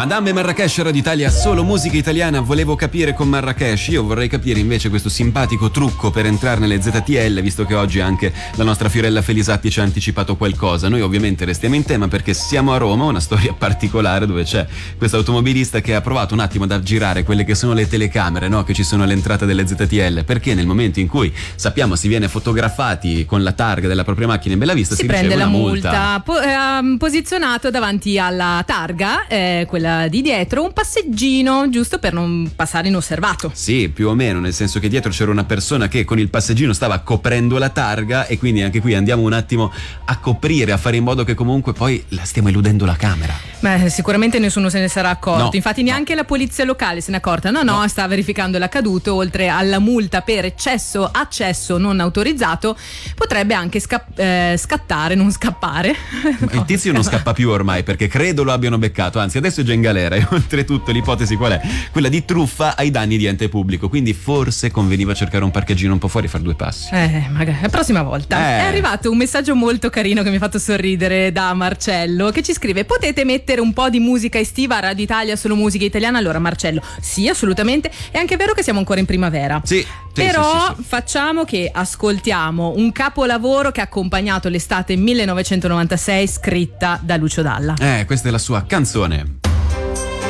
Madame Marrakesh, Radio Italia, solo musica italiana. Volevo capire con Marrakesh, io vorrei capire invece questo simpatico trucco per entrare nelle ZTL, visto che oggi anche la nostra Fiorella Felisatti ci ha anticipato qualcosa. Noi ovviamente restiamo in tema perché siamo a Roma, una storia particolare dove c'è questo automobilista che ha provato un attimo ad aggirare quelle che sono le telecamere, no? Che ci sono all'entrata delle ZTL, perché nel momento in cui sappiamo si viene fotografati con la targa della propria macchina in bella vista si prende riceve la una multa. Posizionato davanti alla targa, quella di dietro, un passeggino giusto per non passare inosservato. Sì, più o meno, nel senso che dietro c'era una persona che con il passeggino stava coprendo la targa e quindi anche qui andiamo un attimo a coprire, a fare in modo che comunque poi la stiamo eludendo la camera. Beh, sicuramente nessuno se ne sarà accorto, No, infatti neanche la polizia locale se n'è accorta. No, sta verificando l'accaduto. Oltre alla multa per accesso non autorizzato, potrebbe anche scattare, non scappare. Il tizio non scappa più ormai perché credo lo abbiano beccato, anzi adesso è già in galera e oltretutto l'ipotesi qual è? Quella di truffa ai danni di ente pubblico, quindi forse conveniva cercare un parcheggino un po' fuori e fare due passi. Magari la prossima volta. È arrivato un messaggio molto carino che mi ha fatto sorridere da Marcello, che ci scrive: potete mettere un po' di musica estiva a Radio Italia, solo musica italiana? Allora Marcello, sì, assolutamente. È anche vero che siamo ancora in primavera. Sì. Però facciamo che ascoltiamo un capolavoro che ha accompagnato l'estate 1996 scritta da Lucio Dalla. Questa è la sua canzone.